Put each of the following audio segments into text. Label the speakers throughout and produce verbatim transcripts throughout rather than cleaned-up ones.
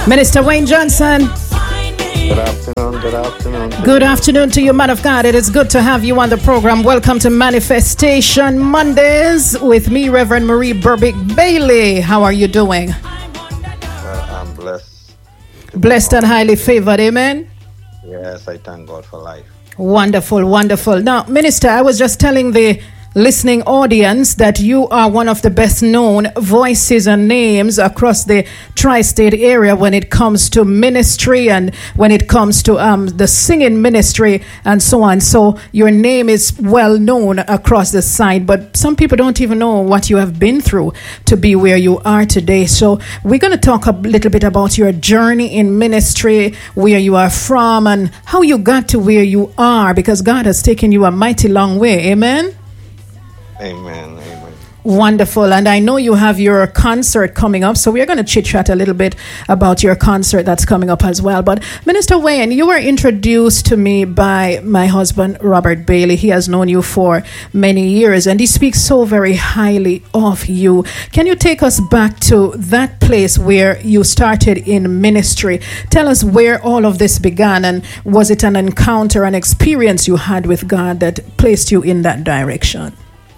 Speaker 1: Minister Wayne Johnson.
Speaker 2: Good afternoon, good afternoon.
Speaker 1: Good afternoon to you, man of God. It is good to have you on the program. Welcome to Manifestation Mondays with me, Reverend Marie Burbick Bailey. How are you doing?
Speaker 2: Well, I'm blessed.
Speaker 1: Blessed and highly favored, amen?
Speaker 2: Yes, I thank God for life.
Speaker 1: Wonderful, wonderful. Now, Minister, I was just telling the listening audience that you are one of the best known voices and names across the tri-state area when it comes to ministry and when it comes to um, the singing ministry and so on. So your name is well known across the side, but some people don't even know what you have been through to be where you are today. So we're going to talk a little bit about your journey in ministry, where you are from and how you got to where you are, because God has taken you a mighty long way. Amen.
Speaker 2: Amen, amen.
Speaker 1: Wonderful. And I know you have your concert coming up, so we're going to chit-chat a little bit about your concert that's coming up as well. But Minister Wayne, you were introduced to me by my husband, Robert Bailey. He has known you for many years, and he speaks so very highly of you. Can you take us back to that place where you started in ministry? Tell us where all of this began, and was it an encounter, an experience you had with God that placed you in that direction?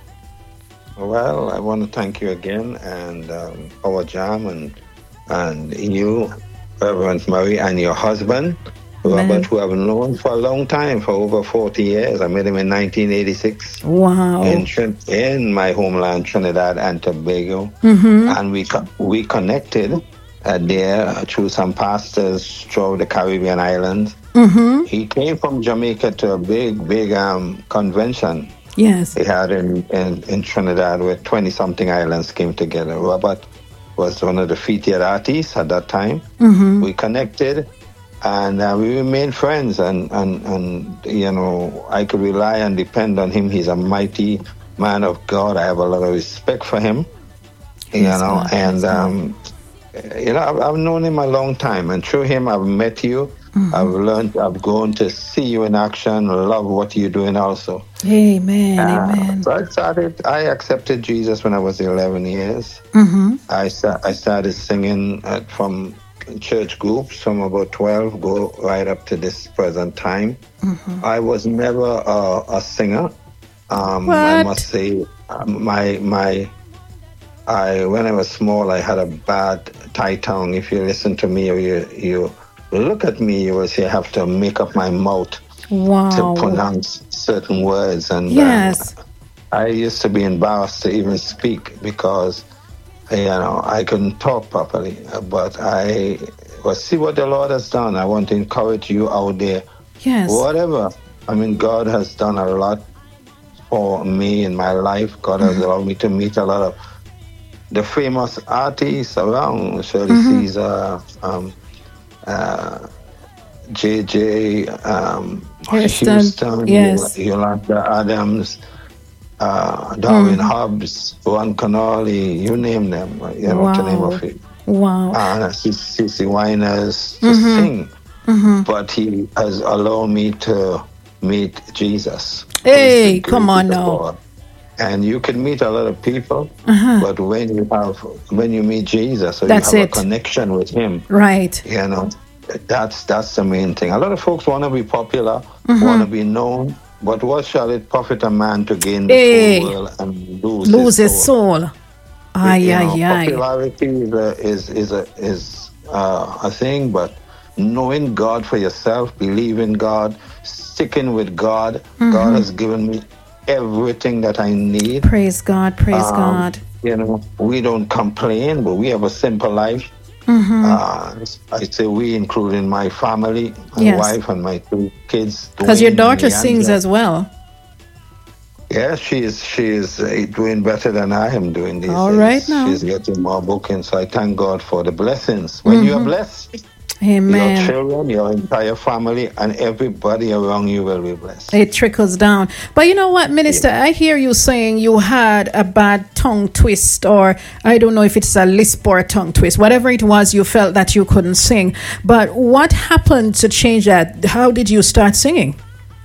Speaker 2: Well, I want to thank you again, and um, Power Jam, and and you, Reverend Marie, and your husband,
Speaker 1: Amen.
Speaker 2: Robert, who I've known for a long time, for over forty years. I met him in nineteen eighty-six.
Speaker 1: Wow.
Speaker 2: In, in my homeland, Trinidad and Tobago.
Speaker 1: Mm-hmm.
Speaker 2: And we co- we connected uh, there through some pastors throughout the Caribbean islands.
Speaker 1: Mm-hmm.
Speaker 2: He came from Jamaica to a big, big um, convention.
Speaker 1: Yes.
Speaker 2: They had in, in, in Trinidad where twenty-something islands came together. Robert was one of the featured artists at that time.
Speaker 1: Mm-hmm.
Speaker 2: We connected and uh, we remained friends. And, and, and, you know, I could rely and depend on him. He's a mighty man of God. I have a lot of respect for him, you
Speaker 1: Yes,
Speaker 2: know.
Speaker 1: God,
Speaker 2: and,
Speaker 1: yes,
Speaker 2: um, you know, I've, I've known him a long time. And through him, I've met you. Mm-hmm. I've learned, I've gone to see you in action, love what you're doing also.
Speaker 1: Amen,
Speaker 2: uh,
Speaker 1: amen.
Speaker 2: So I started, I accepted Jesus when I was eleven years.
Speaker 1: Mm-hmm.
Speaker 2: I, sta- I started singing uh, from church groups from about twelve, go right up to this present time.
Speaker 1: Mm-hmm.
Speaker 2: I was never a, a singer. Um, I must say, uh, my, my, I, when I was small, I had a bad tight tongue. If you listen to me or you, you look at me, you will see I have to make up my mouth
Speaker 1: wow.
Speaker 2: to pronounce certain words. And
Speaker 1: yes.
Speaker 2: um, I used to be embarrassed to even speak because, you know, I couldn't talk properly. But I well, see what the Lord has done. I want to encourage you out there.
Speaker 1: Yes.
Speaker 2: Whatever. I mean, God has done a lot for me in my life. God mm-hmm. has allowed me to meet a lot of the famous artists around. Shirley mm-hmm. Caesar, um, Uh, J J, um,
Speaker 1: Houston,
Speaker 2: Houston,
Speaker 1: yes.
Speaker 2: Yolanda Adams, uh, Darwin mm. Hobbs, Ron Connolly, you name them, you know,
Speaker 1: wow.
Speaker 2: to name a few.
Speaker 1: Wow.
Speaker 2: Uh, Cece Winers to
Speaker 1: mm-hmm.
Speaker 2: sing.
Speaker 1: Mm-hmm.
Speaker 2: But he has allowed me to meet Jesus.
Speaker 1: Hey, come on now.
Speaker 2: God. And you can meet a lot of people,
Speaker 1: uh-huh.
Speaker 2: but when you have, when you meet Jesus, or
Speaker 1: that's
Speaker 2: you have
Speaker 1: it.
Speaker 2: a connection with him,
Speaker 1: right?
Speaker 2: You know, that's that's the main thing. A lot of folks want to be popular,
Speaker 1: mm-hmm.
Speaker 2: want to be known, but what shall it profit a man to gain the
Speaker 1: hey.
Speaker 2: whole world and lose,
Speaker 1: lose
Speaker 2: his
Speaker 1: his
Speaker 2: soul?
Speaker 1: soul? Ay, ay, ay.
Speaker 2: Popularity is a, is is a is uh, a thing, but knowing God for yourself, believing God, sticking with God. Mm-hmm. God has given me everything that I need.
Speaker 1: Praise God, praise um, God.
Speaker 2: You know, we don't complain, but we have a simple life.
Speaker 1: Mm-hmm.
Speaker 2: Uh, I say we, including my family, my
Speaker 1: yes.
Speaker 2: wife and my two kids.
Speaker 1: Because your daughter sings as well.
Speaker 2: Yes, she is. She is uh, doing better than I am doing these
Speaker 1: All
Speaker 2: days.
Speaker 1: right now.
Speaker 2: She's getting more bookings, so I thank God for the blessings. When mm-hmm. you are blessed,
Speaker 1: amen.
Speaker 2: Your children, your entire family, and everybody around you will be blessed.
Speaker 1: It trickles down. But you know what, Minister? Yeah. I hear you saying you had a bad tongue twist, or I don't know if it's a lisp or a tongue twist. Whatever it was, you felt that you couldn't sing. But what happened to change that? How did you start singing?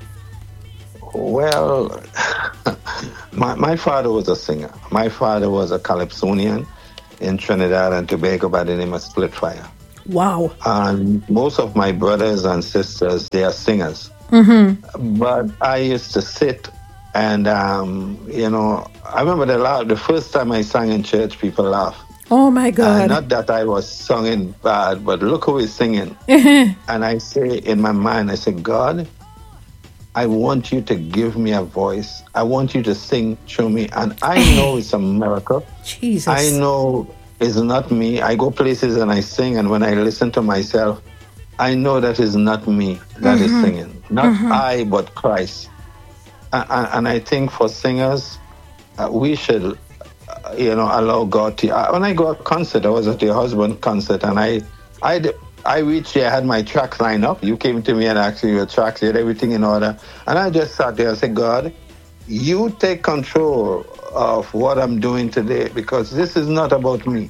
Speaker 2: Well, my, my father was a singer. My father was a calypsonian in Trinidad and Tobago by the name of Splitfire.
Speaker 1: Wow.
Speaker 2: And most of my brothers and sisters, they are singers.
Speaker 1: Mm-hmm.
Speaker 2: But I used to sit and, um, you know, I remember the, la- the first time I sang in church, people laughed.
Speaker 1: Oh my
Speaker 2: Uh,
Speaker 1: God.
Speaker 2: not that I was singing bad, but look who is singing. And I say in my mind, I say, God, I want you to give me a voice. I want you to sing through me. And I know it's a miracle.
Speaker 1: Jesus.
Speaker 2: I know it's not me. I go places and I sing, and when I listen to myself, I know that is not me that is singing. Not I, but Christ. And, and, and I think for singers, uh, we should, uh, you know, allow God to. Uh, when I go to a concert, I was at your husband's concert, and I, I, d- I reached here, I had my tracks lined up. You came to me and asked me your tracks, you had everything in order. And I just sat there and said, God, you take control of what I'm doing today, because this is not about me.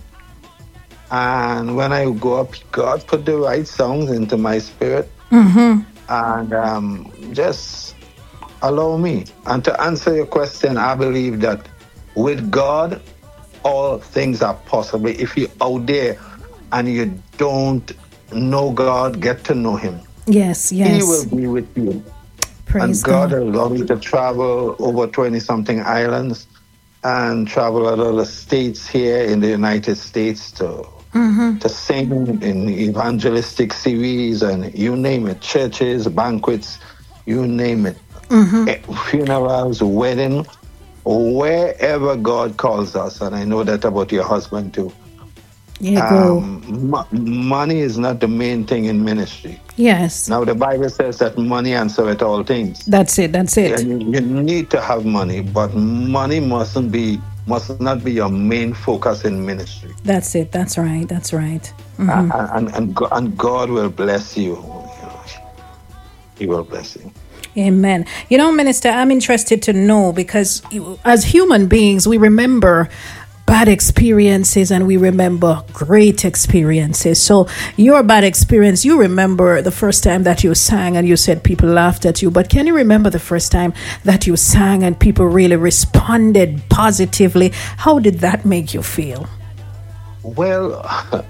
Speaker 2: And when I go up, God put the right songs into my spirit.
Speaker 1: Mm-hmm.
Speaker 2: And um, just allow me. And to answer your question, I believe that with God, all things are possible. If you're out there and you don't know God, get to know Him.
Speaker 1: Yes, yes.
Speaker 2: He will be with you.
Speaker 1: Praise
Speaker 2: And God
Speaker 1: God.
Speaker 2: allowed me to travel over twenty-something islands and travel a lot of states here in the United States to
Speaker 1: Mm-hmm.
Speaker 2: to sing in evangelistic series and you name it, churches, banquets, you name it,
Speaker 1: Mm-hmm.
Speaker 2: Eh, funerals, wedding, wherever God calls us. And I know that about your husband too.
Speaker 1: Yeah, go.
Speaker 2: Um, mo- money is not the main thing in ministry.
Speaker 1: Yes.
Speaker 2: Now the Bible says that money answereth all things.
Speaker 1: That's it. That's it.
Speaker 2: And you, you need to have money, but money mustn't be must not be your main focus in ministry.
Speaker 1: That's it. That's right. That's right.
Speaker 2: Uh,
Speaker 1: Mm-hmm.
Speaker 2: and, and, Go- and God will bless you. You know, He will bless you.
Speaker 1: Amen. You know, Minister, I'm interested to know because you- as human beings, we remember bad experiences and we remember great experiences. So, your bad experience, you remember the first time that you sang and you said people laughed at you. But can you remember the first time that you sang and people really responded positively? How did that make you feel?
Speaker 2: Well,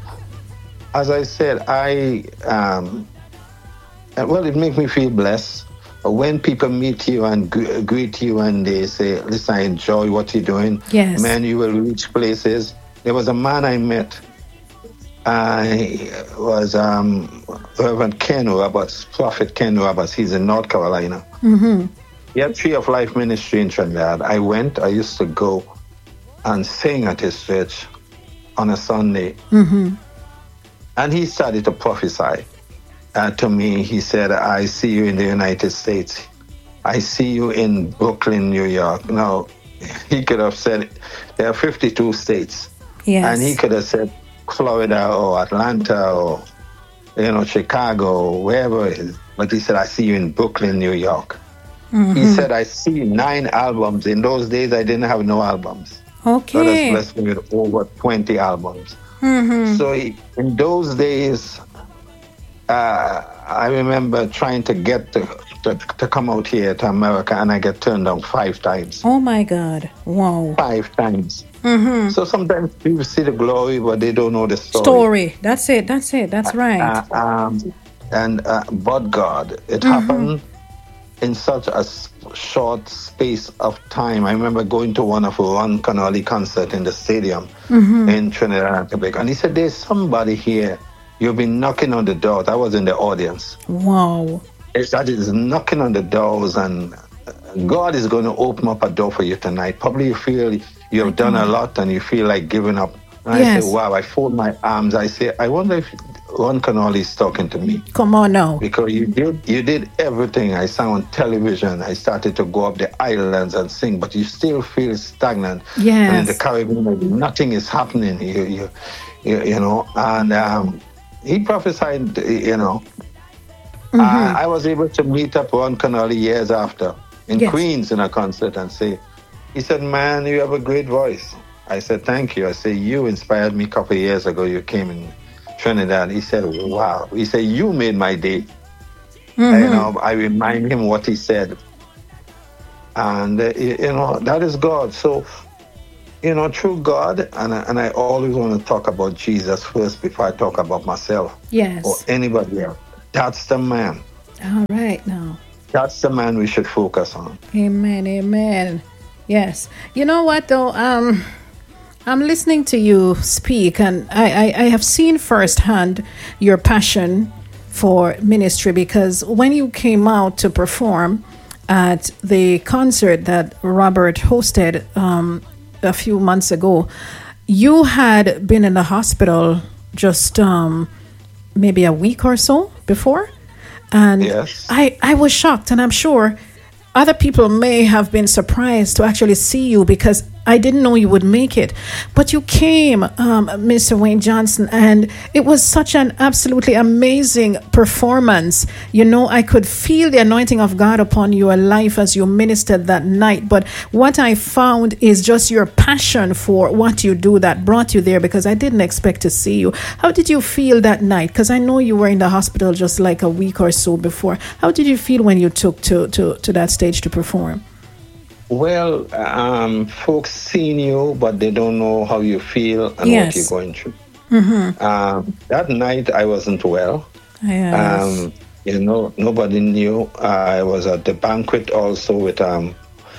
Speaker 2: as I said, I um, uh, well, it makes me feel blessed. When people meet you and gr- greet you and they say, listen, I enjoy what you're doing.
Speaker 1: Yes.
Speaker 2: Man, you will reach places. There was a man I met. I was um, Reverend Ken Roberts, Prophet Ken Roberts. He's in North Carolina.
Speaker 1: Mm-hmm.
Speaker 2: He had Tree of Life Ministry in Trinidad. I went, I used to go and sing at his church on a Sunday.
Speaker 1: Mm-hmm.
Speaker 2: And he started to prophesy. Uh, to me, he said, I see you in the United States. I see you in Brooklyn, New York. Now, he could have said, there are fifty-two states.
Speaker 1: Yes.
Speaker 2: And he could have said Florida or Atlanta or, you know, Chicago, wherever it is. But he said, I see you in Brooklyn, New York.
Speaker 1: Mm-hmm.
Speaker 2: He said, I see nine albums. In those days, I didn't have no albums.
Speaker 1: Okay.
Speaker 2: God has blessed me with over twenty albums.
Speaker 1: Mm-hmm.
Speaker 2: So he, in those days, uh, I remember trying to get to, to, to come out here to America, and I get turned down five times.
Speaker 1: Oh my God. Wow.
Speaker 2: Five times.
Speaker 1: Mm-hmm.
Speaker 2: So sometimes people see the glory, but they don't know the story.
Speaker 1: Story. That's it. That's it. That's right.
Speaker 2: Uh, um, and uh, but God, it
Speaker 1: Mm-hmm.
Speaker 2: happened in such a s- short space of time. I remember going to one of Ron Connolly concert in the stadium
Speaker 1: Mm-hmm.
Speaker 2: in Trinidad and Tobago, and he said, "There's somebody here. You've been knocking on the doors." I was in the audience.
Speaker 1: Wow.
Speaker 2: It's that is knocking on the doors, and God is going to open up a door for you tonight. Probably you feel you have done a lot and you feel like giving up. And
Speaker 1: Yes.
Speaker 2: I say, wow, I fold my arms. I say, I wonder if Ron Connolly is talking to me.
Speaker 1: Come on now.
Speaker 2: Because you did you did everything. I sang on television. I started to go up the islands and sing, but you still feel stagnant.
Speaker 1: Yes.
Speaker 2: And in the Caribbean, nothing is happening. You you you, you know, and um, he prophesied, you know.
Speaker 1: Mm-hmm.
Speaker 2: Uh, I was able to meet up Ron Connolly years after in
Speaker 1: Yes.
Speaker 2: Queens in a concert and say, he said, "Man, you have a great voice." I said, "Thank you." I said, "You inspired me a couple of years ago. You came in Trinidad." He said, "Wow." He said, "You made my day."
Speaker 1: Mm-hmm.
Speaker 2: You know, I remind him what he said. And, uh, you you know, that is God. So you know, through God, and I, and I always want to talk about Jesus first before I talk about myself
Speaker 1: Yes.
Speaker 2: or anybody else. That's the man.
Speaker 1: All right now.
Speaker 2: That's the man we should focus on.
Speaker 1: Amen. Amen. Yes. You know what though? Um, I'm listening to you speak, and I, I, I have seen firsthand your passion for ministry, because when you came out to perform at the concert that Robert hosted um, a few months ago, you had been in the hospital just um, maybe a week or so before. And
Speaker 2: yes.
Speaker 1: I, I was shocked, and I'm sure other people may have been surprised to actually see you, because I didn't know you would make it. But you came, um, Mister Wayne Johnson, and it was such an absolutely amazing performance. You know, I could feel the anointing of God upon your life as you ministered that night. But what I found is just your passion for what you do that brought you there, because I didn't expect to see you. How did you feel that night? Because I know you were in the hospital just like a week or so before. How did you feel when you took to, to, to that stage to perform?
Speaker 2: Well, um, folks seen you, but they don't know how you feel and
Speaker 1: Yes.
Speaker 2: what you're going through.
Speaker 1: Mm-hmm.
Speaker 2: Um, that night, I wasn't well.
Speaker 1: Yes.
Speaker 2: Um, you know, nobody knew. I was at the banquet also with um,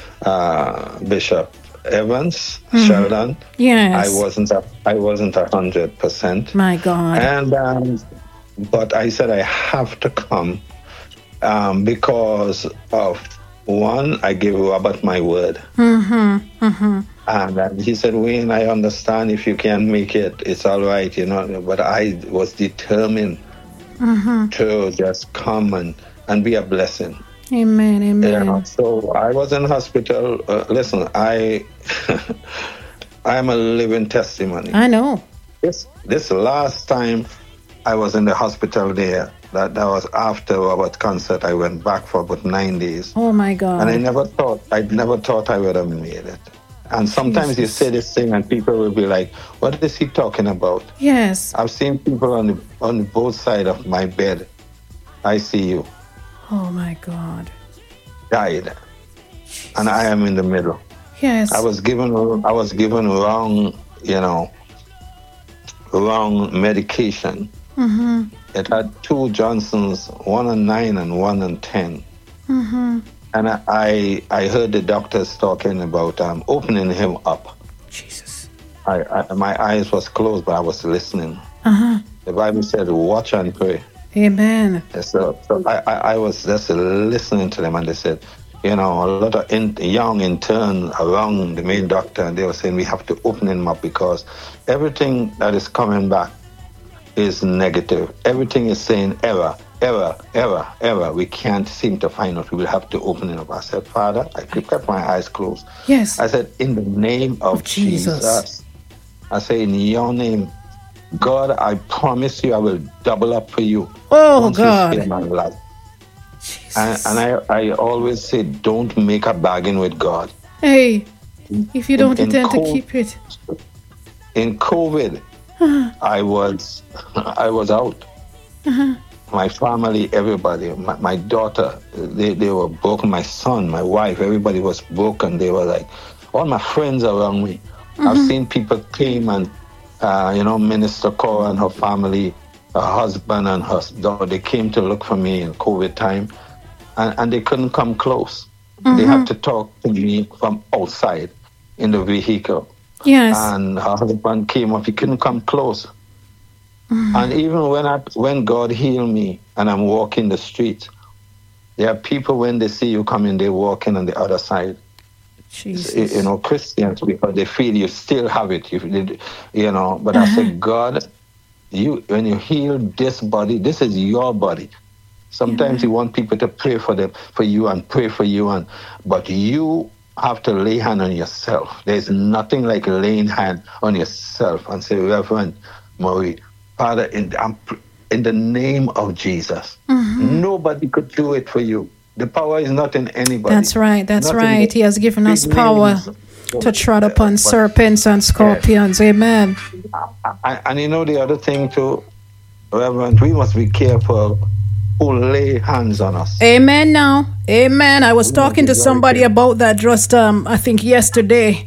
Speaker 2: uh, Bishop Evans,
Speaker 1: Mm-hmm.
Speaker 2: Sheldon.
Speaker 1: Yes.
Speaker 2: I wasn't. A, I wasn't a hundred percent.
Speaker 1: My God.
Speaker 2: And um, but I said I have to come um, because of. One, I gave Robert my word.
Speaker 1: Mm-hmm. Mm-hmm.
Speaker 2: And um, he said, Wayne, I understand if you can't make it, it's all right, you know. But I was determined
Speaker 1: Mm-hmm.
Speaker 2: to just come and, and be a blessing.
Speaker 1: Amen. Amen.
Speaker 2: You know? So I was in hospital. Uh, listen, I, I'm a living testimony.
Speaker 1: I know.
Speaker 2: This, this last time I was in the hospital there, That that was after our concert. I went back for about nine days.
Speaker 1: Oh my God.
Speaker 2: And I never thought, I never thought I would have made it. And sometimes
Speaker 1: Jesus.
Speaker 2: you say this thing and people will be like, what is he talking about?
Speaker 1: Yes.
Speaker 2: I've seen people on the, on both sides of my bed. I see you.
Speaker 1: Oh my God.
Speaker 2: Died. And I am in the middle.
Speaker 1: Yes.
Speaker 2: I was given, I was given wrong, you know, wrong medication.
Speaker 1: Mm-hmm.
Speaker 2: It had two Johnsons, one on nine and one on ten.
Speaker 1: Mm-hmm.
Speaker 2: And I, I heard the doctors talking about um, opening him up.
Speaker 1: Jesus.
Speaker 2: I, I, my eyes was closed, but I was listening.
Speaker 1: Uh-huh.
Speaker 2: The Bible said, watch and pray.
Speaker 1: Amen.
Speaker 2: And so, so I, I, I was just listening to them, and they said, you know, a lot of in, young interns around the main doctor, and they were saying we have to open him up because everything that is coming back is negative. Everything is saying error, error, error, error. We can't seem to find out. We will have to open it up. I said, Father, I kept my eyes closed.
Speaker 1: Yes.
Speaker 2: I said, in the name of,
Speaker 1: Of Jesus.
Speaker 2: Jesus. I say, in your name, God, I promise you I will double up for you.
Speaker 1: Oh,
Speaker 2: once you
Speaker 1: God.
Speaker 2: spare my life.
Speaker 1: Jesus.
Speaker 2: And, and I, I always say, don't make a bargain with God.
Speaker 1: Hey, if you don't
Speaker 2: in
Speaker 1: intend to
Speaker 2: cold-
Speaker 1: keep it.
Speaker 2: In COVID, I was I was out.
Speaker 1: Uh-huh.
Speaker 2: My family, everybody, my, my daughter, they, they were broken. My son, my wife, everybody was broken. They were like, all my friends around me. I've seen people came and, uh, you know, Minister Cora and her family, her husband and her daughter, they came to look for me in COVID time, and, and they couldn't come close. They had to talk to me from outside in the vehicle.
Speaker 1: Yes.
Speaker 2: And her husband came up, he couldn't come close. And even when I, when God healed me and I'm walking the street, there are people when they see you coming, they're walking on the other side.
Speaker 1: Jesus.
Speaker 2: You you know, Christians, because they feel you still have it, you, did- you know. But I said, God, you when you heal this body, this is your body. Sometimes you want people to pray for them, for you, and pray for you, and but you have to lay hand on yourself. There's nothing like laying hand on yourself and say, Reverend Marie, Father, in, I'm, pr- in the name of Jesus, nobody could do it for you. The power is not in anybody.
Speaker 1: That's right. That's
Speaker 2: Not in
Speaker 1: right.
Speaker 2: the
Speaker 1: He has given us
Speaker 2: big
Speaker 1: power
Speaker 2: names.
Speaker 1: to tread upon
Speaker 2: But-
Speaker 1: serpents and scorpions. Amen.
Speaker 2: And, and you know the other thing too, Reverend, we must be careful who lay hands on us.
Speaker 1: Amen now. Amen. I was
Speaker 2: We
Speaker 1: talking to
Speaker 2: must be very
Speaker 1: somebody
Speaker 2: careful.
Speaker 1: about that just um I think yesterday.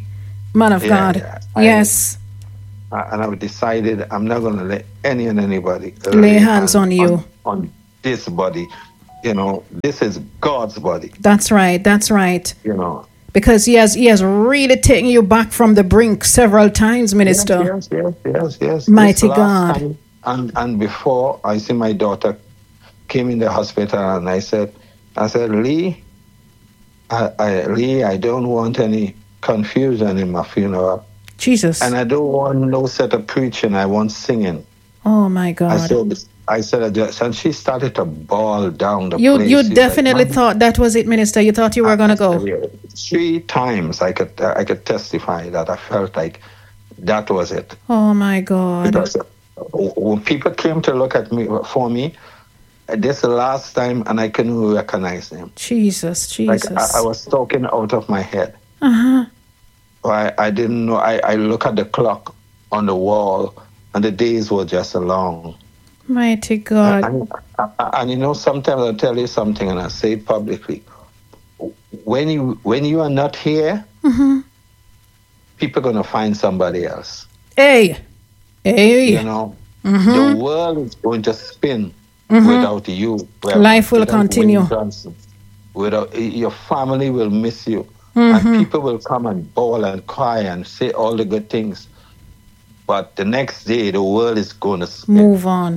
Speaker 1: Man of
Speaker 2: Yeah,
Speaker 1: God.
Speaker 2: yeah. I,
Speaker 1: Yes.
Speaker 2: I- and I've decided I'm not going to let any and anybody
Speaker 1: Lay hands on you.
Speaker 2: on, on this body. You know, this is God's body.
Speaker 1: That's right. That's right.
Speaker 2: You know.
Speaker 1: Because he has he has really taken you back from the brink several times, Minister.
Speaker 2: Yes, yes, yes, yes, yes.
Speaker 1: Mighty
Speaker 2: This last
Speaker 1: God.
Speaker 2: time, and and before I see my daughter came in the hospital, and I said, I said, Lee, I, I Lee, I don't want any confusion in my funeral.
Speaker 1: Jesus.
Speaker 2: And I don't want no set of preaching. I want singing.
Speaker 1: Oh my
Speaker 2: I
Speaker 1: God.
Speaker 2: said, I said, I just, and she started to bawl down the
Speaker 1: You
Speaker 2: place.
Speaker 1: you
Speaker 2: She's
Speaker 1: definitely
Speaker 2: like, "Mom."
Speaker 1: thought that was it, Minister. You thought you were gonna go.
Speaker 2: Yeah. Three times I could I could testify that I felt like that was it.
Speaker 1: Oh my God.
Speaker 2: Because uh, when people came to look at me for me, this is the last time, and I couldn't recognize them.
Speaker 1: Jesus,
Speaker 2: Like
Speaker 1: Jesus.
Speaker 2: I, I was talking out of my head.
Speaker 1: Uh-huh.
Speaker 2: I, I didn't know. I, I look at the clock on the wall, and the days were just long.
Speaker 1: Mighty God.
Speaker 2: And, and, and you know, sometimes I'll tell you something, and I say it publicly. When you when you are not here,
Speaker 1: Mm-hmm.
Speaker 2: people are gonna find somebody else.
Speaker 1: Hey. Hey.
Speaker 2: You know,
Speaker 1: Mm-hmm.
Speaker 2: the world is going to spin
Speaker 1: Mhm.
Speaker 2: without you.
Speaker 1: Life will
Speaker 2: without
Speaker 1: continue.
Speaker 2: Wayne Johnson. Without your family will miss you,
Speaker 1: Mhm.
Speaker 2: and people will come and bawl and cry and say all the good things. But the next day, the world is going to spin.
Speaker 1: Move on.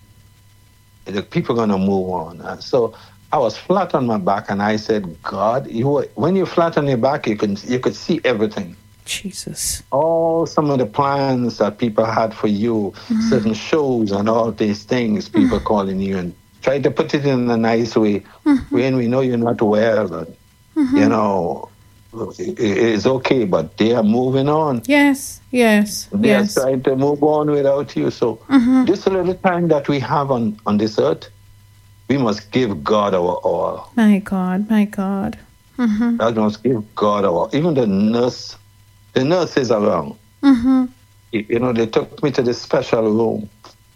Speaker 2: The people are going to move on. And so I was flat on my back, and I said, God, you were, when you're flat on your back, you can you could see everything.
Speaker 1: Jesus.
Speaker 2: All some of the plans that people had for you, certain shows and all these things, people calling you and try to put it in a nice way when we know you're not well. But, you know, it, it's okay, but they are moving on.
Speaker 1: Yes. Yes.
Speaker 2: They
Speaker 1: Yes.
Speaker 2: are trying to move on without you. So this little time that we have on, on this earth, we must give God our all.
Speaker 1: My God. My God. Mm-hmm.
Speaker 2: We must give God our even the nurse, the nurses around.
Speaker 1: Mm-hmm.
Speaker 2: You you know, they took me to this special room.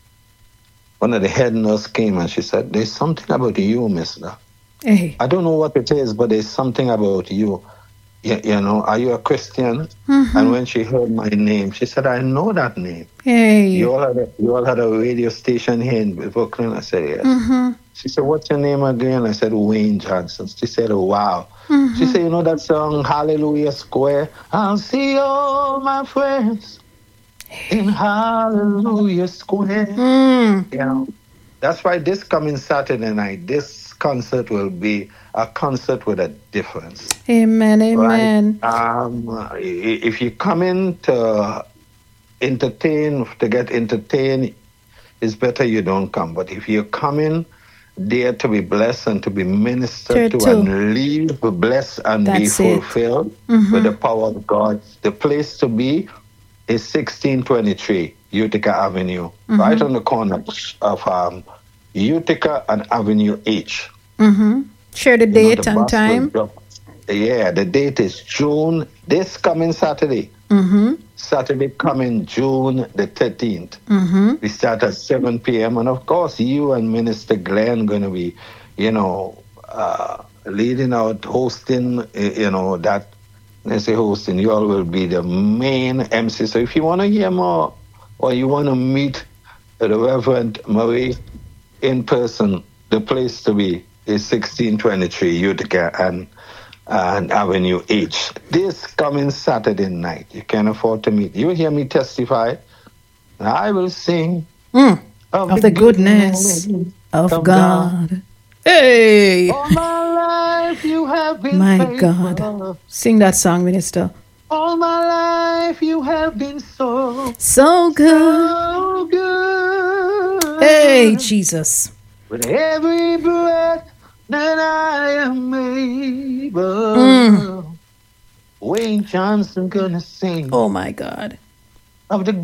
Speaker 2: One of the head nurse came and she said, there's something about you, mister.
Speaker 1: Hey.
Speaker 2: I don't know what it is, but there's something about you. You, you know, are you a Christian?
Speaker 1: Mhm.
Speaker 2: And when she heard my name, she said, I know that name.
Speaker 1: Hey.
Speaker 2: You all had a, you all had a radio station here in Brooklyn? I said, yes.
Speaker 1: Mm-hmm.
Speaker 2: She said, what's your name again? I said, Wayne Johnson. She said, oh, wow.
Speaker 1: Mhm.
Speaker 2: She said, you know that song, Hallelujah Square? I'll see all my friends in Hallelujah Square.
Speaker 1: Mm.
Speaker 2: You know, that's why this coming Saturday night, this concert will be a concert with a difference.
Speaker 1: Amen. Amen.
Speaker 2: Right? Um, i- if you come in to entertain, to get entertained, it's better you don't come. But if you come in there to be blessed and to be ministered
Speaker 1: Sure,
Speaker 2: to
Speaker 1: too.
Speaker 2: and leave blessed and be
Speaker 1: That's it.
Speaker 2: fulfilled
Speaker 1: Mhm.
Speaker 2: with the power of God, the place to be is sixteen twenty-three Utica Avenue, right on the corner of um, Utica and Avenue H.
Speaker 1: Mm-hmm. Share the
Speaker 2: You know,
Speaker 1: date
Speaker 2: the
Speaker 1: and
Speaker 2: bus will
Speaker 1: time.
Speaker 2: drop. Yeah, the date is June, this coming Saturday.
Speaker 1: Mm-hmm.
Speaker 2: Saturday coming June the thirteenth.
Speaker 1: Mm-hmm.
Speaker 2: We start at seven p.m. And of course, you and Minister Glenn going to be, you know, uh, leading out, hosting, eh, you know, that, let's say hosting, you all will be the main M C. So if you want to hear more or you want to meet the Reverend Marie in person, the place to be is sixteen twenty-three Utica and and Avenue H. This coming Saturday night, you can afford to meet. You hear me testify, and I will sing
Speaker 1: Mm. Of the goodness of
Speaker 2: of
Speaker 1: God. Hey.
Speaker 2: All my life you have been
Speaker 1: My
Speaker 2: faithful.
Speaker 1: God. Sing that song, Minister.
Speaker 2: All my life you have been so,
Speaker 1: So good.
Speaker 2: so good.
Speaker 1: Hey, Jesus.
Speaker 2: With every breath that I am able,
Speaker 1: Mm.
Speaker 2: Wayne Johnson gonna sing
Speaker 1: Oh, my God.
Speaker 2: of the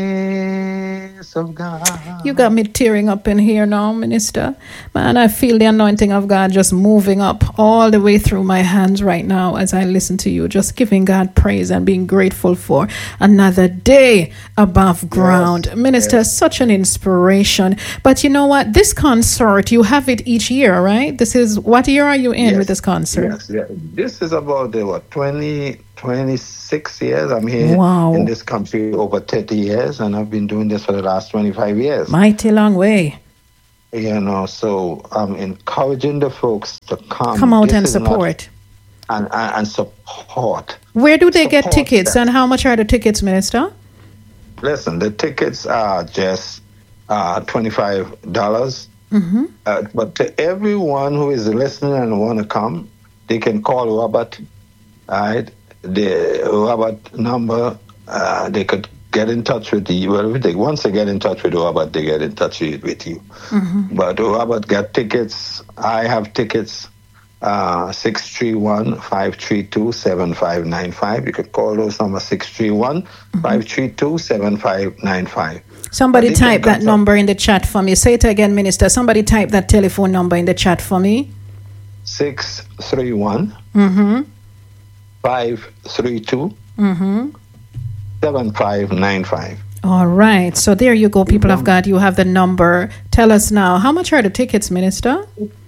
Speaker 2: goodness of God.
Speaker 1: You got me tearing up in here now, Minister. Man, I feel the anointing of God just moving up all the way through my hands right now as I listen to you, just giving God praise and being grateful for another day above ground.
Speaker 2: Yes,
Speaker 1: Minister,
Speaker 2: yes.
Speaker 1: such an inspiration. But you know what? This concert, you have it each year, right? This is, what year are you in
Speaker 2: Yes,
Speaker 1: with this concert?
Speaker 2: Yes, yeah. This is about the what twenty twenty-six years. I'm here
Speaker 1: Wow.
Speaker 2: in this country over thirty years, and I've been doing this for the last twenty-five years.
Speaker 1: Mighty long way.
Speaker 2: You know, so I'm encouraging the folks to come.
Speaker 1: Come out
Speaker 2: This
Speaker 1: and
Speaker 2: is not-
Speaker 1: support.
Speaker 2: and, and, and support.
Speaker 1: Where do they get
Speaker 2: Support
Speaker 1: tickets,
Speaker 2: them.
Speaker 1: and how much are the tickets, Minister?
Speaker 2: Listen, the tickets are just uh, twenty-five dollars.
Speaker 1: Mm-hmm.
Speaker 2: Uh, but to everyone who is listening and want to come, they can call Robert. All right, the Robert number. Uh, they could get in touch with you. Well, if they, once they get in touch with Robert, they get in touch with, with you.
Speaker 1: Mm-hmm.
Speaker 2: But Robert got tickets. I have tickets. Uh, six three one, five three two, seven five nine five. You could call those number six three one, five three two, seven five nine five.
Speaker 1: Somebody
Speaker 2: But they
Speaker 1: type
Speaker 2: can
Speaker 1: that
Speaker 2: contact-
Speaker 1: number in the chat for me. Say it again, Minister. Somebody type that telephone number in the chat for me.
Speaker 2: six three one,
Speaker 1: Mm-hmm.
Speaker 2: five three two,
Speaker 1: Mm-hmm.
Speaker 2: seven five nine five.
Speaker 1: All right. So there you go, people of God. You have the number. Tell us now, how much are the tickets, Minister?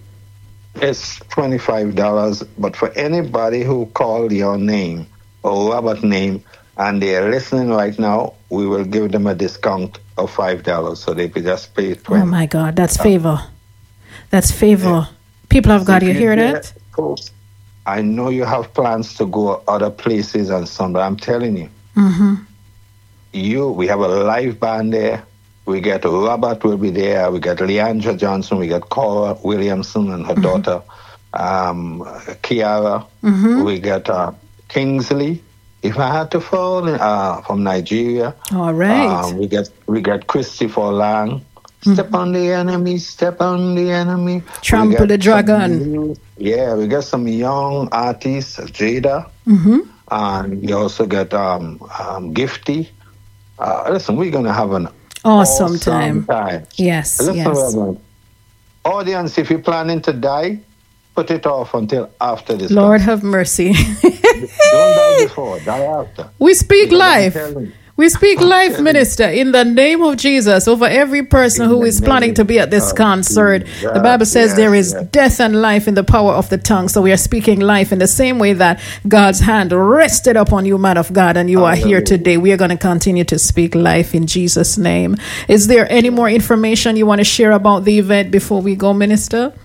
Speaker 2: It's twenty-five dollars, but for anybody who called your name or Robert name and they're listening right now, we will give them a discount of five dollars, so they could just pay twenty.
Speaker 1: Oh my God, that's favor. That's favor. People of God,
Speaker 2: If
Speaker 1: you
Speaker 2: you're
Speaker 1: hear
Speaker 2: there,
Speaker 1: that?
Speaker 2: folks, I know you have plans to go other places and some, but I'm telling you,
Speaker 1: Mm-hmm.
Speaker 2: you, we have a live band there. We get Robert will be there. We got Leandra Johnson. We got Cora Williamson and her daughter, um, Kiara.
Speaker 1: Mm-hmm.
Speaker 2: We got uh, Kingsley. If I had to fall, uh, from Nigeria.
Speaker 1: All right.
Speaker 2: Um, we get we got Christopher Lang. Step on the enemy, step on the enemy. We
Speaker 1: Trample
Speaker 2: got
Speaker 1: the
Speaker 2: some
Speaker 1: dragon.
Speaker 2: new- yeah, we got some young artists, Jada.
Speaker 1: Mm-hmm.
Speaker 2: And we also got um, um, Gifty. Uh, listen, we're going to have an
Speaker 1: Awesome time.
Speaker 2: time.
Speaker 1: Yes,
Speaker 2: Listen,
Speaker 1: yes.
Speaker 2: Reverend. Audience, if you're planning to die, put it off until after this.
Speaker 1: Lord
Speaker 2: concert.
Speaker 1: have mercy.
Speaker 2: Don't die before, die after.
Speaker 1: We speak
Speaker 2: Because I'm
Speaker 1: life.
Speaker 2: telling you,
Speaker 1: We speak life,
Speaker 2: telling
Speaker 1: Minister, in the name of Jesus over every person
Speaker 2: In
Speaker 1: who
Speaker 2: the
Speaker 1: is planning
Speaker 2: name
Speaker 1: to be at this
Speaker 2: of
Speaker 1: concert.
Speaker 2: Jesus.
Speaker 1: The Bible says
Speaker 2: Yes,
Speaker 1: there is
Speaker 2: yes.
Speaker 1: death and life in the power of the tongue. So we are speaking life in the same way that God's hand rested upon you, man of God, and you are here
Speaker 2: Hallelujah.
Speaker 1: today. We are going to continue to speak life in Jesus' name. Is there any more information you want to share about the event before we go, Minister?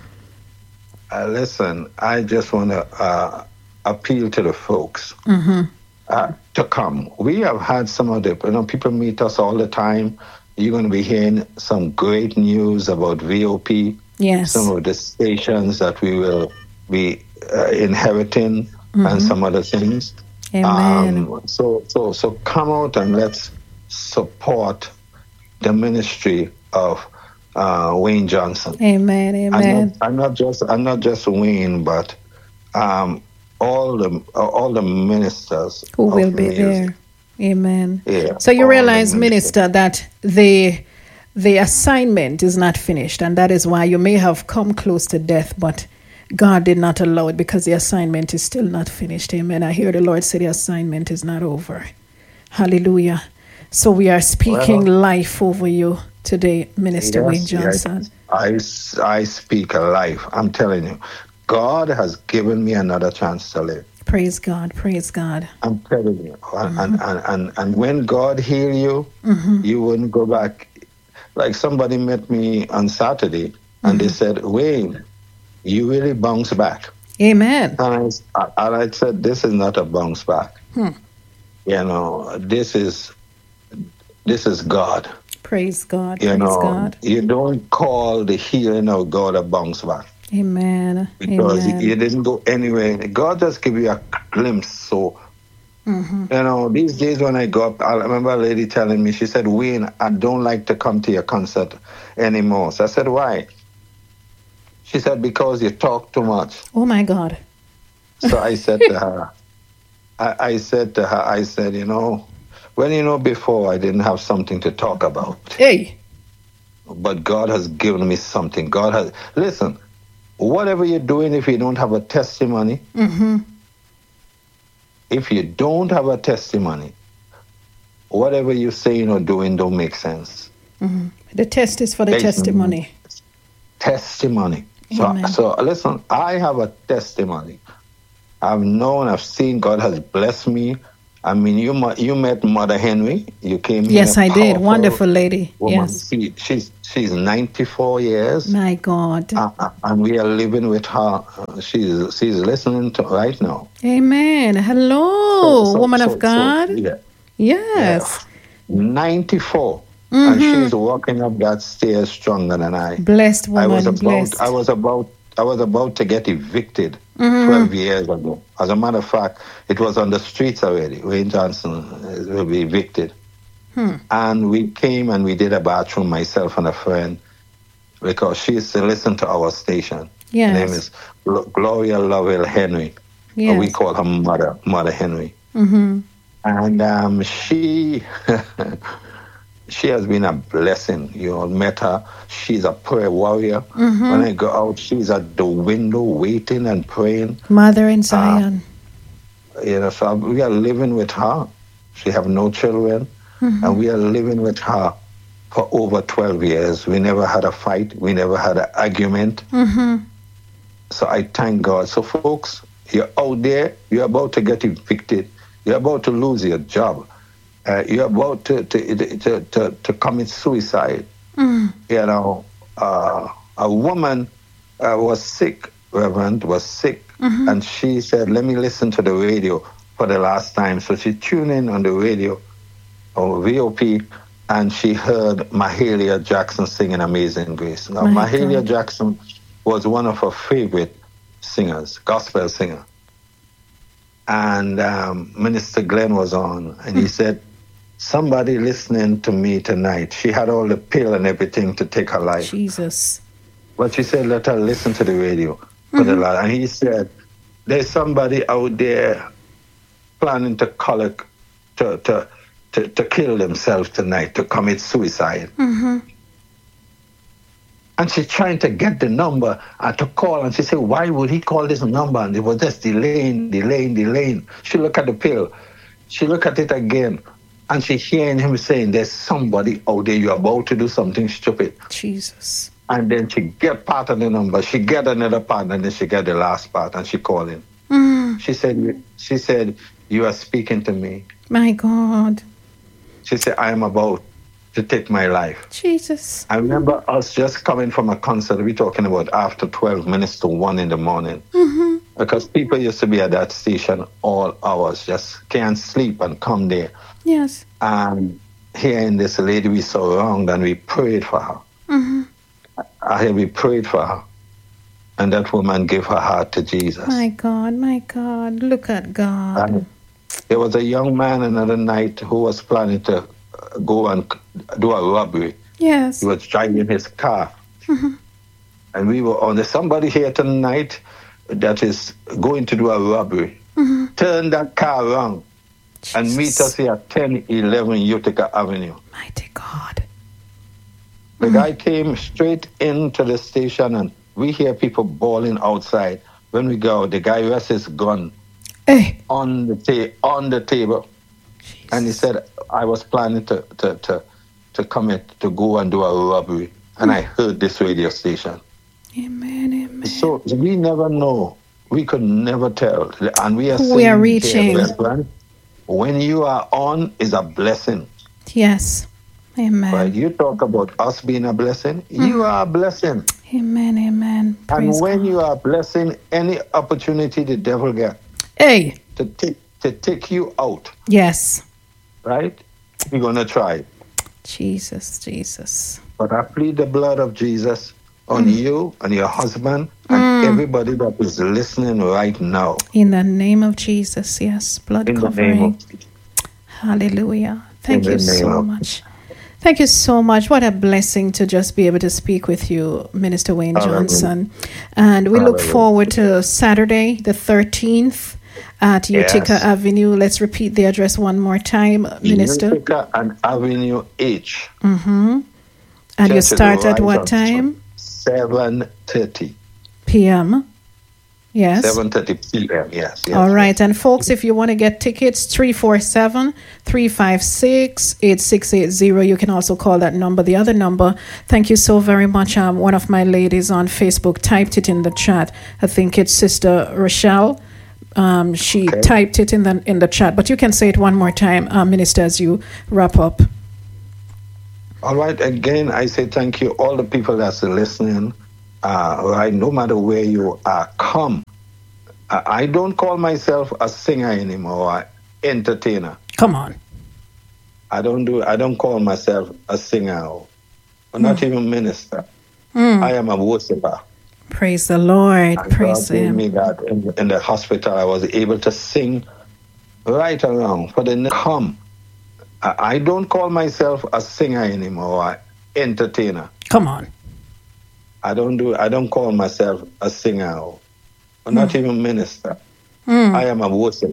Speaker 2: Uh, listen, I just want to uh, appeal to the folks
Speaker 1: Mm-hmm.
Speaker 2: uh, to come. We have had some of the, you know, people meet us all the time. You're going to be hearing some great news about V O P,
Speaker 1: Yes.
Speaker 2: some of the stations that we will be uh, inheriting, and some other things.
Speaker 1: Amen.
Speaker 2: Um, so, so, so come out and let's support the ministry of uh, Wayne Johnson.
Speaker 1: Amen.
Speaker 2: I'm
Speaker 1: Amen.
Speaker 2: not, I'm not just I'm not just Wayne, but um, all the all the ministers
Speaker 1: Who
Speaker 2: of
Speaker 1: will be
Speaker 2: music.
Speaker 1: there? Amen.
Speaker 2: Yeah,
Speaker 1: So you
Speaker 2: all the
Speaker 1: realize,
Speaker 2: ministers.
Speaker 1: Minister, that the the assignment is not finished, and that is why you may have come close to death, but God did not allow it because the assignment is still not finished. Amen. I hear the Lord say the assignment is not over. Hallelujah. So we are speaking
Speaker 2: Well,
Speaker 1: life over you today, Minister Wayne
Speaker 2: Yes,
Speaker 1: Johnson.
Speaker 2: yes. I, I speak a life. I'm telling you, God has given me another chance to live.
Speaker 1: Praise God. Praise God.
Speaker 2: I'm telling you. And, and, and, and, and when God heal you,
Speaker 1: Mm-hmm.
Speaker 2: you wouldn't go back. Like somebody met me on Saturday and they said, Wayne, you really bounce back.
Speaker 1: Amen.
Speaker 2: And I, and I said, this is not a bounce back.
Speaker 1: Hmm.
Speaker 2: You know, this is this is God.
Speaker 1: Praise God.
Speaker 2: You
Speaker 1: Praise
Speaker 2: know,
Speaker 1: God.
Speaker 2: you don't call the healing of God a bounce back
Speaker 1: Amen.
Speaker 2: because
Speaker 1: Amen.
Speaker 2: you didn't go anywhere. God just give you a glimpse. So,
Speaker 1: Mm-hmm.
Speaker 2: you know, these days when I go up, I remember a lady telling me, she said, Wayne, I don't like to come to your concert anymore. So I said, why? She said, because you talk too much.
Speaker 1: Oh my God.
Speaker 2: So I said to her, I, I said to her, I said, you know, well, you know, before I didn't have something to talk about,
Speaker 1: Hey.
Speaker 2: but God has given me something. God has, listen, whatever you're doing, if you don't have a testimony,
Speaker 1: Mm-hmm.
Speaker 2: if you don't have a testimony, whatever you're saying or doing don't make sense.
Speaker 1: Mm-hmm. The test is for the
Speaker 2: Yes.
Speaker 1: testimony.
Speaker 2: Testimony. So,
Speaker 1: Amen.
Speaker 2: so listen, I have a testimony. I've known, I've seen. God has blessed me. I mean, you mu- you met Mother Henry. You came here.
Speaker 1: Yes, I did. Wonderful lady.
Speaker 2: Woman.
Speaker 1: Yes.
Speaker 2: She, she's she's ninety-four years.
Speaker 1: My God.
Speaker 2: Uh, uh, and we are living with her. Uh, she's she's listening to right now.
Speaker 1: Amen. Hello,
Speaker 2: So- so-
Speaker 1: woman
Speaker 2: so-
Speaker 1: of God.
Speaker 2: So, yeah.
Speaker 1: Yes.
Speaker 2: ninety-four.
Speaker 1: Mm-hmm.
Speaker 2: And she's walking up that stairs stronger than I.
Speaker 1: Blessed woman.
Speaker 2: I was about
Speaker 1: blessed.
Speaker 2: I was about I was about to get evicted
Speaker 1: Mm-hmm.
Speaker 2: twelve years ago. As a matter of fact, it was on the streets already. Wayne Johnson uh, will be evicted.
Speaker 1: Hmm.
Speaker 2: And we came and we did a bathroom, myself and a friend, because she used to listen to our station.
Speaker 1: Yes.
Speaker 2: Her name is Gl- Gloria Lovell Henry.
Speaker 1: Yes.
Speaker 2: Or we call her Mother, Mother Henry.
Speaker 1: Mm-hmm.
Speaker 2: And um, she she has been a blessing. You know, met her. She's a prayer warrior.
Speaker 1: Mm-hmm.
Speaker 2: When I go out, she's at the window waiting and praying.
Speaker 1: Mother in Zion.
Speaker 2: You know, so we are living with her. She have no children,
Speaker 1: Mm-hmm.
Speaker 2: and we are living with her for over twelve years. We never had a fight. We never had an argument.
Speaker 1: Mm-hmm.
Speaker 2: So I thank God. So folks, you're out there. You're about to get evicted. You're about to lose your job. Uh, you're about to to, to, to, to commit suicide.
Speaker 1: Mm.
Speaker 2: You know, uh, a woman uh, was sick, Reverend, was sick,
Speaker 1: Mm-hmm.
Speaker 2: and she said, let me listen to the radio for the last time. So she tuned in on the radio, or V O P, and she heard Mahalia Jackson singing Amazing Grace. Now,
Speaker 1: My
Speaker 2: Mahalia
Speaker 1: God.
Speaker 2: Jackson was one of her favorite singers, gospel singer. And um, Minister Glenn was on, and he said, somebody listening to me tonight, she had all the pill and everything to take her life.
Speaker 1: Jesus.
Speaker 2: But she said, let her listen to the radio for the Lord. And he said, there's somebody out there planning to collect, to, to, to, to kill themselves tonight, to commit suicide.
Speaker 1: Mm-hmm.
Speaker 2: And she's trying to get the number uh, to call. And she said, why would he call this number? And it was just delaying, delaying, delaying. She looked at the pill. She looked at it again. And she hearing him saying, there's somebody out there, you're about to do something stupid.
Speaker 1: Jesus.
Speaker 2: And then she get part of the number. She get another part, and then she get the last part, and she call in.
Speaker 1: Mm.
Speaker 2: She said, she said, you are speaking to me.
Speaker 1: My God.
Speaker 2: She said, I am about to take my life.
Speaker 1: Jesus.
Speaker 2: I remember us just coming from a concert. We're talking about after twelve minutes to one in the morning.
Speaker 1: Mm-hmm.
Speaker 2: Because people used to be at that station all hours, just can't sleep and come there.
Speaker 1: Yes.
Speaker 2: And hearing this lady, we surrounded and we prayed for her.
Speaker 1: Mm-hmm.
Speaker 2: I hear we prayed for her. And that woman gave her heart to Jesus.
Speaker 1: My God, my God. Look at God.
Speaker 2: And there was a young man another night who was planning to uh, go and do a robbery.
Speaker 1: Yes.
Speaker 2: He was driving his car.
Speaker 1: Mm-hmm.
Speaker 2: And we were on. There's somebody here tonight that is going to do a robbery.
Speaker 1: Mm-hmm.
Speaker 2: Turn that car around and meet
Speaker 1: Jesus.
Speaker 2: us here at ten eleven Utica Avenue.
Speaker 1: Mighty God.
Speaker 2: The guy came straight into the station, and we hear people bawling outside. When we go, the guy rests his gun
Speaker 1: Hey.
Speaker 2: on the ta- on the table,
Speaker 1: Jesus.
Speaker 2: and he said, "I was planning to to to, to commit to go and do a robbery, and I heard this radio station."
Speaker 1: Amen, amen.
Speaker 2: So we never know. We could never tell, and we are
Speaker 1: Who we
Speaker 2: saying
Speaker 1: are
Speaker 2: here,
Speaker 1: reaching.
Speaker 2: brethren, when you are on, is a blessing.
Speaker 1: Yes. Amen.
Speaker 2: Right? You talk about us being a blessing. You are a blessing.
Speaker 1: Amen, amen.
Speaker 2: And
Speaker 1: Praise
Speaker 2: when
Speaker 1: God.
Speaker 2: you are a blessing, any opportunity the devil get
Speaker 1: Hey.
Speaker 2: to take to take you out,
Speaker 1: Yes.
Speaker 2: right? You're gonna try.
Speaker 1: Jesus, Jesus.
Speaker 2: But I plead the blood of Jesus on you and your husband and everybody that is listening right now.
Speaker 1: In the name of Jesus, yes. Blood
Speaker 2: In the
Speaker 1: covering.
Speaker 2: name of
Speaker 1: Hallelujah. Thank
Speaker 2: In
Speaker 1: you
Speaker 2: the name
Speaker 1: so
Speaker 2: of-
Speaker 1: much. Thank you so much. What a blessing to just be able to speak with you, Minister Wayne
Speaker 2: Hallelujah.
Speaker 1: Johnson. And we look
Speaker 2: Hallelujah.
Speaker 1: forward to Saturday, the thirteenth at Utica
Speaker 2: Yes.
Speaker 1: Avenue. Let's repeat the address one more time, Minister.
Speaker 2: Utica and Avenue H.
Speaker 1: Mm-hmm. And you
Speaker 2: Church of the
Speaker 1: start at
Speaker 2: Rise
Speaker 1: what
Speaker 2: on
Speaker 1: time?
Speaker 2: seven thirty.
Speaker 1: P M. Yes.
Speaker 2: seven thirty p m. Yes, yes.
Speaker 1: All right. And folks, if you want to get tickets, three four seven, three five six, eight six eight zero. You can also call that number. The other number, thank you so very much. Um, one of my ladies on Facebook typed it in the chat. I think it's Sister Rochelle. Um, she
Speaker 2: Okay.
Speaker 1: typed it in the in the chat, but you can say it one more time, uh, Minister, as you wrap up.
Speaker 2: All right. Again, I say thank you, all the people that's listening. Uh, right, no matter where you are, come. I, I don't call myself a singer anymore, or entertainer.
Speaker 1: Come on.
Speaker 2: I don't do. I don't call myself a singer, or not even minister.
Speaker 1: Mm.
Speaker 2: I am a worshiper.
Speaker 1: Praise the Lord.
Speaker 2: And
Speaker 1: Praise
Speaker 2: God gave
Speaker 1: Him.
Speaker 2: me that in, in the hospital. I was able to sing right around for the ne- come. I, I don't call myself a singer anymore, or entertainer.
Speaker 1: Come on.
Speaker 2: I don't do. I don't call myself a singer, or not even minister.
Speaker 1: Mm.
Speaker 2: I am a worshiper.